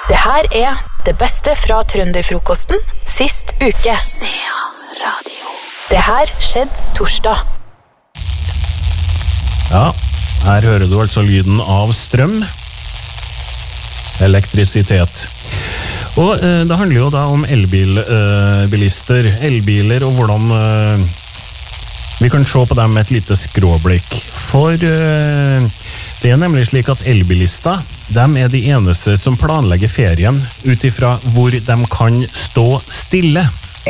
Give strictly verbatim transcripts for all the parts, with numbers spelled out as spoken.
Det her er det beste fra trønderfrokosten sist uke. Nea Radio. Det her skjedde torsdag. Ja, her hører du altså lyden av strøm, elektrisitet. Og eh, det handler jo da om elbilbilister, eh, elbiler og hvordan eh, vi kan se på dem med et lite skråblikk. For eh, det er nemlig slik at elbilister, de er de eneste som planlegger ferien utifra hvor de kan stå stille.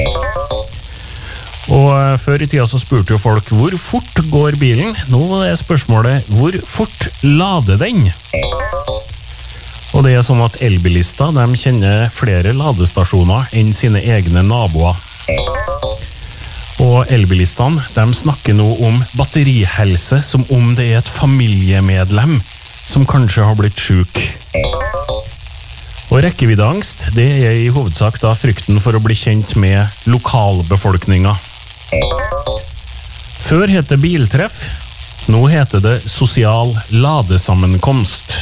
Og før i tida så spurte jo folk hvor fort går bilen. Nå er spørsmålet hvor fort lader den? Og det er sånn at elbilister de kjenner flere ladestasjoner enn sine egne naboer. Og elbilistene de snakker nå om batterihelse som om det er et familiemedlem som kanskje har blitt syk. Og rekkeviddeangst, det er i hovedsak da frykten for å bli kjent med lokalbefolkninga. Før het det biltreff, nå heter det sosial ladesammenkomst.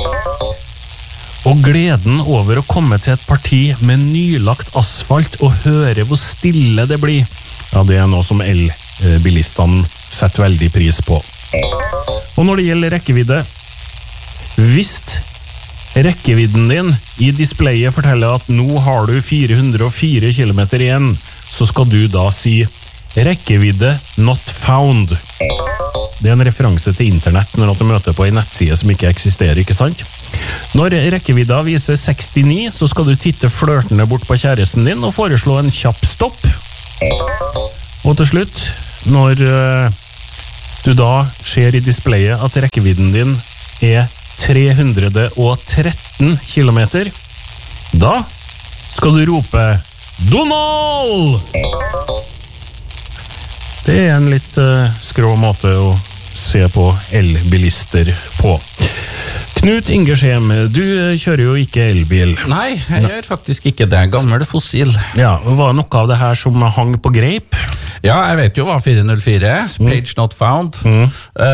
Og gleden over å komme til et parti med nylagt asfalt og høre hvor stille det blir, ja, det er noe som elbilistene setter veldig pris på. Og når det gjelder rekkevidde, hvis rekkevidden din i displayet forteller at nå har du fire hundre og fire kilometer igjen, så skal du da si rekkevidde not found. Det er en referanse til internett når du møter på en nettside som ikke eksisterer, ikke sant? Når rekkevidda viser sekstini, så skal du titte flørtende bort på kjæresten din og foreslå en kjapp stopp. Og til slutt, når uh, du da ser i displayet at rekkevidden din er tre hundre og tretten kilometer, da skal du rope Donald! Det er en litt uh, skrå måte å se på elbilister på. Knut Ingersheim, du kjører jo ikke elbil. Nei, jeg gjør faktisk ikke det. Gammel fossil. Ja, og var det noe av det her som hang på greip? Ja, jeg vet jo hva fire null fire er. Page not found. Mm.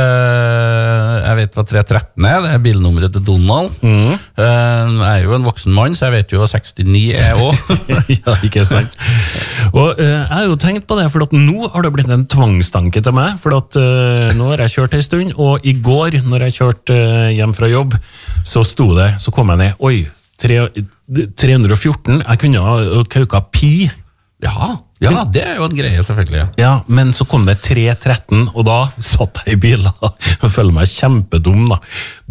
Uh, jeg vet hva tre tretten er. Det er bilnummeret til Donald. Mm. Uh, jeg er jo en voksen mann, så jeg vet jo hva sekstini er også. Ja, ikke sant. Og uh, jeg har jo tenkt på det, for at nå har det blitt en tvangstanke til meg, for at uh, nå har jeg kjørt en stund, og i går, når jeg kjørte uh, hjem fra jobb, så sto det, så kom jeg ned, oi, tre hundre og fjorten, jeg kunne ha kauka pi. Ja, ja, det er jo en greie selvfølgelig. Ja, men så kom det tre tretten, og da satt jeg i bilen og følte meg kjempedum da.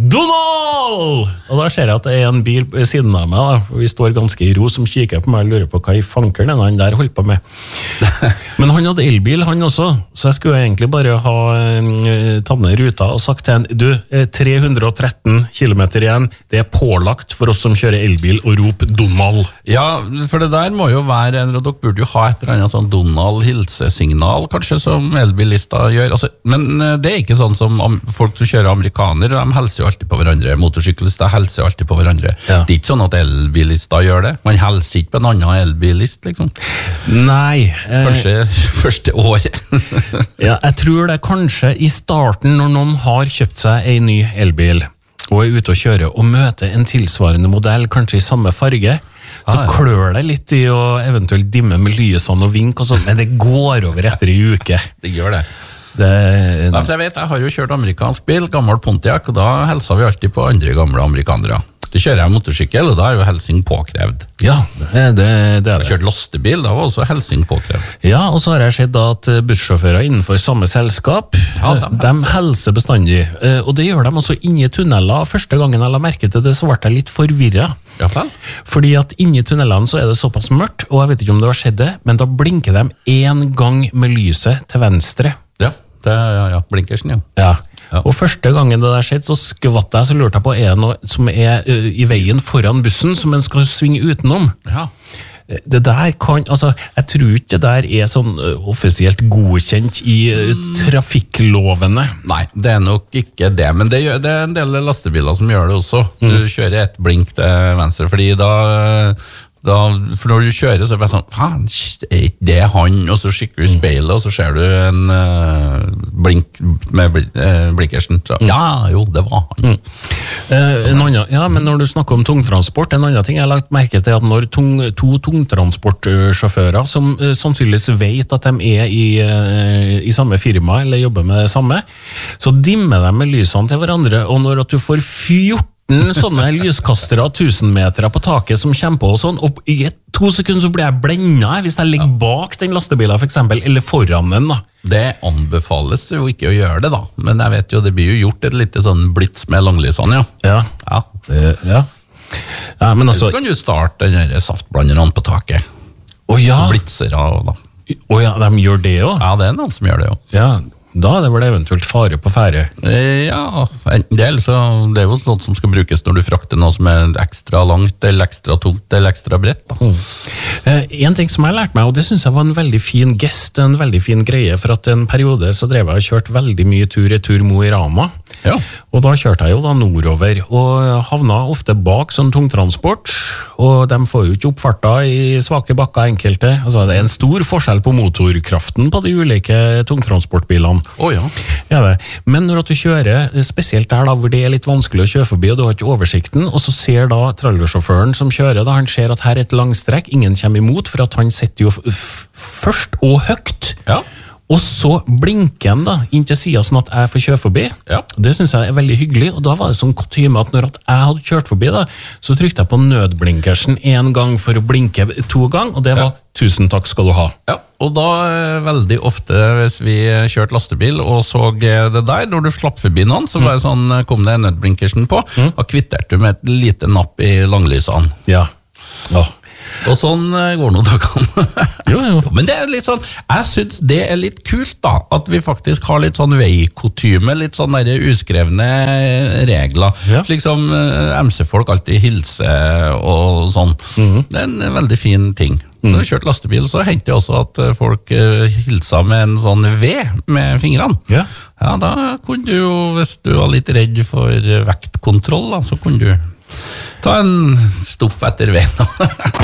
Donald! Og da ser jeg at det er en bil ved siden av meg da, for vi står ganske i ro, som kikker på meg og lurer på hva i fankeren er han der holdt på med. Men han hadde elbil, han også, så jeg skulle egentlig bare ha uh, tatt ned ruta og sagt til han, du, tre hundre og tretten kilometer igjen, det er pålagt for oss som kjører elbil å rope Donald. Ja, for det der må jo være, dere burde jo ha et eller annet sånn Donald-hilsesignal, kanskje, som elbilister gjør. Altså, men det er ikke sånn som folk som kjører amerikaner, de helser jo alltid på hverandre. Motorsyklister helser jo alltid på hverandre. Ja. Det er ikke sånn at elbilister gjør det. Man helser ikke på en annen elbilist, liksom. Nei. Kanskje eh, første året. Ja, jeg tror det kanskje i starten, når noen har kjøpt seg en ny elbil, og er ute og kjører, og møter en tilsvarende modell, kanskje i samme farge, så ah, ja. Klør det litt i å eventuelt dimme med lysene og vink og sånt, men det går over etter en uke. Det gjør det. Det, ja, for jeg vet, jeg har jo kjørt amerikansk bil, gammel Pontiac, og da helser vi alltid på andre gamle amerikanere. Det kjører jeg motorsykkel, og da er jo helsing påkrevd. Ja, det, det, det er det. Jeg har kjørt lastebil, da var også helsing påkrevd. Ja, og så har jeg sett at bussjåfører innenfor samme selskap, ja, de, de helser bestandig. Og det gjør de også inni tunneler. Første gangen jeg la merke til det, så ble jeg litt forvirret. Ja, vel. Fordi at inni tunnelene så er det såpass mørkt, og jeg vet ikke om det har skjedd det, men da blinker de en gang med lyset til venstre. Ja, det, ja, ja. Blinkersen, ja. Ja. Ja. Og første gangen det der skjedde, så skvatt jeg, så lurte jeg på er noe som er uh, i veien foran bussen, som en skal svinge utenom. Ja. Det der kan, altså, jeg tror ikke det der er sånn uh, offisielt godkjent i uh, trafikklovene. Nei, det er nok ikke det, men det, gjør, det er en del lastebiler som gjør det også. Du mm. kjører et blink til venstre, fordi da... da, for når du kjører så er det bare sånn, faen, er ikke det han, og så skikker du i speilet, og så ser du en uh, blink med bl uh, blinkersen, så ja, jo, det var han. Mm. Uh, en annen, ja, men når du snakker om tungtransport, en annen ting jeg har lagt merke til at når tung, to tungtransportsjåfører som uh, sannsynligvis vet at de er i, uh, i samme firma, eller jobber med det samme, så dimmer de med lysene til hverandre, og når at du får fjorten sånne lyskastere tusen meter på taket som kommer på og sånn, og i et, to sekunder så blir jeg blendet hvis jeg ligger bak den lastebilen for eksempel, eller foran den da. Det anbefales jo ikke å gjøre det da, men jeg vet jo, det blir jo gjort et lite sånn blitz med langlysene, ja. Ja. Ja. Det, ja. Ja, men altså... Så kan du starte den der saftblanderne på taket. Å ja. Blitzere og da. Å ja, de gjør det også? Ja, det er noen som gjør det jo. Ja, da er det vel eventuelt fare på fære. Ja, en del, så det er jo sånt som skal brukes når du frakter noe som er ekstra langt, eller ekstra tungt, eller ekstra bredt. Da. Mm. Eh, en ting som jeg har lært meg, og det synes jeg var en veldig fin gest, en veldig fin greie, for at en periode så drev jeg og kjørt veldig mye tur i tur Mo i Rana. Ja. Og da kjørte jeg jo da nordover, og havna ofte bak sånn tungtransport, og de får jo ikke oppfarta i svake bakker enkelte. Altså, det er en stor forskjell på motorkraften på de ulike tungtransportbilene. Å oh, ja. Ja, det. Men når du kjører, spesielt der da, hvor det er litt vanskelig å kjøre forbi, og du har ikke oversikten, og så ser da trailersjåføren som kjører, da han ser at her er et langstrekk, ingen kommer imot, for at han sitter jo f først og høyt. Ja. Og så blinker han da, inn til siden sånn at jeg får kjøre forbi. Ja. Det synes jeg er veldig hyggelig, og da var det sånn kutyme at når jeg hadde kjørt forbi da, så trykte jeg på nødblinkersen en gang for å blinke to gang, og det var ja. Tusen takk skal du ha. Ja, og da veldig ofte hvis vi kjørte lastebil og så det der, når du slapp forbi noen, så var det sånn, kom det nødblinkersen på, mm. og kvitterte du med et lite napp i langlysene. Ja, ja. Og sånn går noen dagene. Jo, jo. Men det er litt sånn, jeg synes det er litt kult da, at vi faktisk har litt sånn veikotyme, litt sånn der uskrevne regler. Ja. Slik som M C-folk alltid hilser og sånn. Mm-hmm. Det er en veldig fin ting. Når du kjørte lastebil, så hendte det også at folk hilsa med en sånn V med fingrene. Ja. Ja, da kunne du jo, hvis du var litt redd for vektkontroll, da, så kunne du ta en stopp etter veien.